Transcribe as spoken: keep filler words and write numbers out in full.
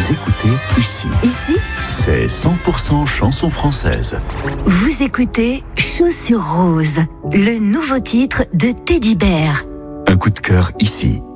Vous écoutez ici. Ici, C'est cent pour cent chanson française. vous écoutez Chaussures Roses, le nouveau titre de Teddy Bear. Un coup de cœur ici.